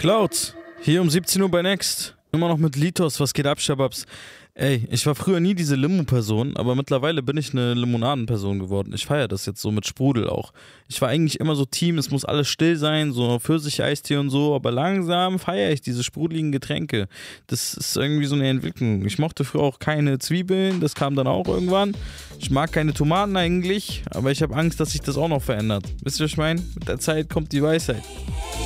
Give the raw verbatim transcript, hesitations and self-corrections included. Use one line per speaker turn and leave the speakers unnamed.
Clouds, hier um siebzehn Uhr bei Next. Immer noch mit Litos, was geht ab, Shababs? Ey, ich war früher nie diese Limo-Person, aber mittlerweile bin ich eine Limonaden-Person geworden. Ich feiere das jetzt so mit Sprudel auch. Ich war eigentlich immer so Team, es muss alles still sein, so Pfirsich-Eistee und so, aber langsam feiere ich diese sprudeligen Getränke. Das ist irgendwie so eine Entwicklung. Ich mochte früher auch keine Zwiebeln, das kam dann auch irgendwann. Ich mag keine Tomaten eigentlich, aber ich habe Angst, dass sich das auch noch verändert. Wisst ihr, was ich meine? Mit der Zeit kommt die Weisheit.